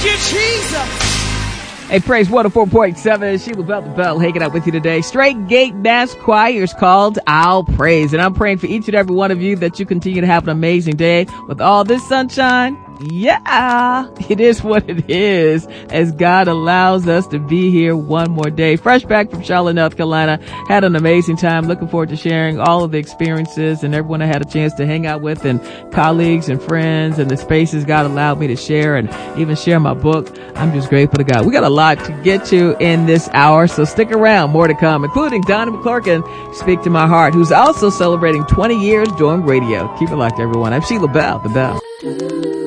you, Jesus. Hey, Praise 104.7. Sheila Bell the Bell hanging out with you today. Straight Gate Mass Choir is called I'll Praise. And I'm praying for each and every one of you that you continue to have an amazing day with all this sunshine. Yeah, it is what it is as God allows us to be here one more day. Fresh back from Charlotte, North Carolina. Had an amazing time. Looking forward to sharing all of the experiences and everyone I had a chance to hang out with, and colleagues and friends, and the spaces God allowed me to share and even share my book. I'm just grateful to God. We got a lot to get to in this hour, so stick around. More to come, including Donna McClurkin, Speak to My Heart, who's also celebrating 20 years doing radio. Keep it locked, everyone. I'm Sheila Bell, the Bell.